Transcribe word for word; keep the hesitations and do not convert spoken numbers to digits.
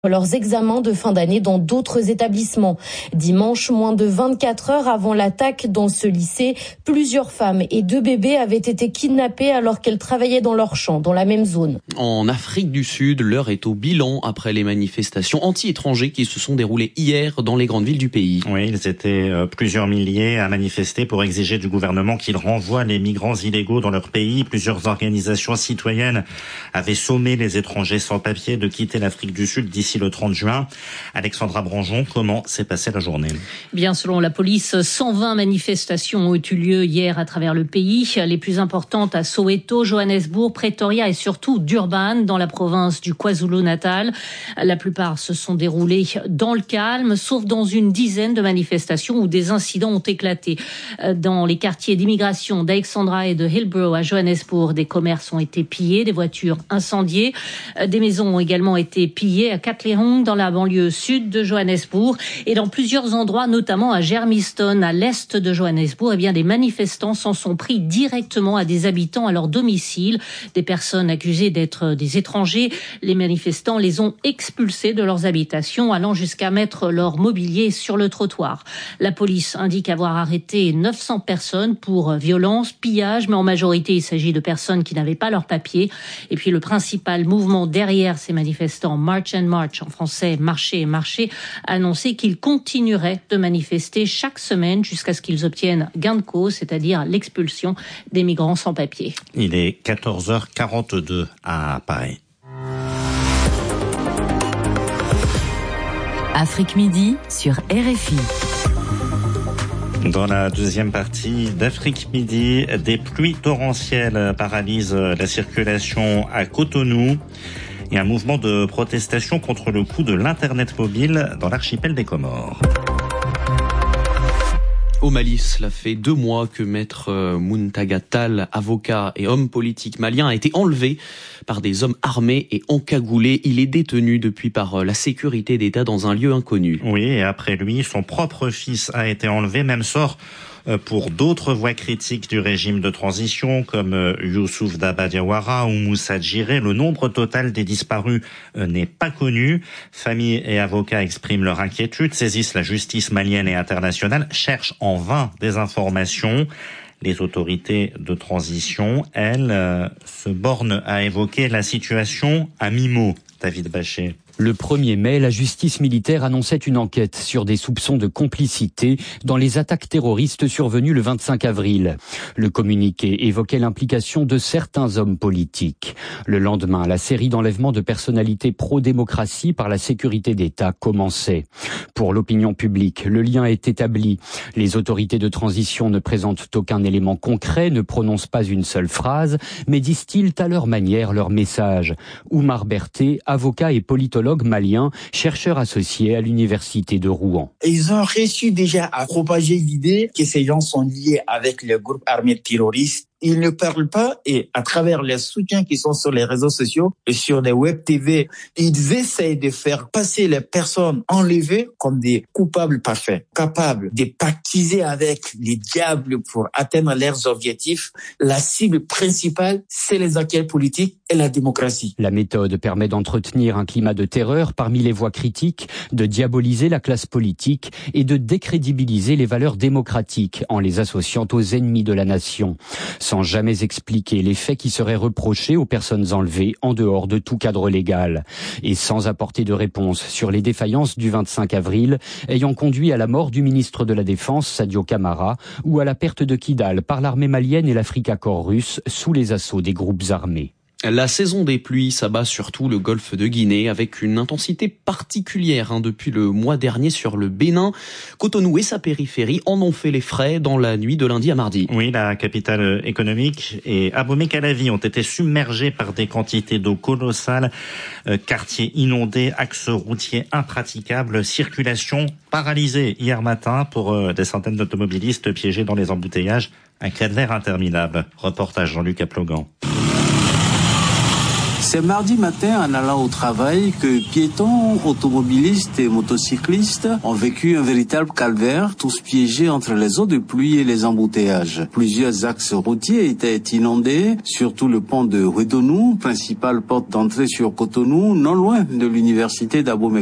leurs examens de fin d'année dans d'autres établissements. Dimanche, moins de vingt-quatre heures avant l'attaque dans ce lycée, plusieurs femmes et deux bébés avaient été kidnappés alors qu'elles travaillaient dans leur champ, dans la même zone. En Afrique du Sud, l'heure est au bilan après les manifestations anti-étrangers qui se sont déroulées hier dans les grandes villes du pays. Oui, ils étaient plusieurs milliers à manifester pour exiger du gouvernement qu'il renvoie les migrants illégaux dans leur pays. Plusieurs organisations citoyennes avaient sommé les étrangers sans papier de quitter l'Afrique du Sud d'ici le trente juin. Alexandra Branjon, comment s'est passée la journée ? Bien, selon la police, cent vingt manifestations ont eu lieu hier à travers le pays. Les plus importantes à Soweto, Johannesburg, Pretoria et surtout Durban, dans la province du KwaZulu-Natal. La plupart se sont déroulées dans le calme, sauf dans une dizaine de manifestations où des incidents ont éclaté. Dans les quartiers d'immigration d'Alexandra et de Hillbrow à Johannesburg, des commerces ont été pillés, des voitures incendiées. Des maisons ont également été pillées à Katlehong, dans la banlieue sud de Johannesburg, et dans plusieurs endroits, notamment à Germiston, à l'est de Johannesburg, eh bien, des manifestants s'en sont pris directement à des habitants à leur domicile. Des personnes accusées d'être des étrangers. Les manifestants les ont expulsés de leurs habitations, allant jusqu'à mettre leur mobilier sur le trottoir. La police indique avoir arrêté neuf cents personnes pour violence, pillage, mais en majorité, il s'agit de personnes qui n'avaient pas leurs papiers. Et puis, le principal mouvement derrière ces manifestants, March and March, en français marcher et marcher, a annoncé qu'ils continueraient de manifester chaque semaine jusqu'à ce qu'ils obtiennent gain de cause, c'est-à-dire l'expulsion des migrants sans papier. Il est quatorze heures quarante-deux à Paris. Afrique Midi sur R F I. Dans la deuxième partie d'Afrique Midi, des pluies torrentielles paralysent la circulation à Cotonou. Et un mouvement de protestation contre le coût de l'Internet mobile dans l'archipel des Comores. Au Mali, cela fait deux mois que Maître Muntaga Tall, avocat et homme politique malien, a été enlevé par des hommes armés et encagoulés. Il est détenu depuis par la sécurité d'État dans un lieu inconnu. Oui, et après lui, son propre fils a été enlevé. Même sort pour d'autres voix critiques du régime de transition, comme Youssouf Daba Diawara ou Moussa Djiré. Le nombre total des disparus n'est pas connu. Familles et avocats expriment leur inquiétude, saisissent la justice malienne et internationale, cherchent en vain des informations. Les autorités de transition, elles, euh, se bornent à évoquer la situation à mi-mot. David Bachet. Le premier mai, la justice militaire annonçait une enquête sur des soupçons de complicité dans les attaques terroristes survenues le vingt-cinq avril. Le communiqué évoquait l'implication de certains hommes politiques. Le lendemain, la série d'enlèvements de personnalités pro-démocratie par la sécurité d'État commençait. Pour l'opinion publique, le lien est établi. Les autorités de transition ne présentent aucun élément concret, ne prononcent pas une seule phrase, mais distillent à leur manière leur message. Oumar Berté, avocat et politologue malien, chercheur associé à l'université de Rouen. Ils ont réussi déjà à propager l'idée que ces gens sont liés avec les groupes armés terroristes. Ils ne parlent pas et à travers les soutiens qui sont sur les réseaux sociaux et sur les web T V, ils essayent de faire passer les personnes enlevées comme des coupables parfaits, capables de pactiser avec les diables pour atteindre leurs objectifs. La cible principale, c'est les enquêtes politiques et la démocratie. La méthode permet d'entretenir un climat de terreur parmi les voix critiques, de diaboliser la classe politique et de décrédibiliser les valeurs démocratiques en les associant aux ennemis de la nation, sans jamais expliquer les faits qui seraient reprochés aux personnes enlevées en dehors de tout cadre légal, et sans apporter de réponse sur les défaillances du vingt-cinq avril ayant conduit à la mort du ministre de la Défense, Sadio Camara, ou à la perte de Kidal par l'armée malienne et l'Africa Corps russe sous les assauts des groupes armés. La saison des pluies s'abat surtout le golfe de Guinée avec une intensité particulière hein, depuis le mois dernier sur le Bénin. Cotonou et sa périphérie en ont fait les frais dans la nuit de lundi à mardi. Oui, la capitale économique et Abomey-Calavi ont été submergés par des quantités d'eau colossales. Euh, quartiers inondés, axes routiers impraticables, circulation paralysée hier matin pour euh, des centaines d'automobilistes piégés dans les embouteillages. Un calvaire interminable. Reportage Jean-Luc Aplogan. C'est mardi matin en allant au travail que piétons, automobilistes et motocyclistes ont vécu un véritable calvaire, tous piégés entre les eaux de pluie et les embouteillages. Plusieurs axes routiers étaient inondés, surtout le pont de Ouédonou, principale porte d'entrée sur Cotonou, non loin de l'université d'Abomey.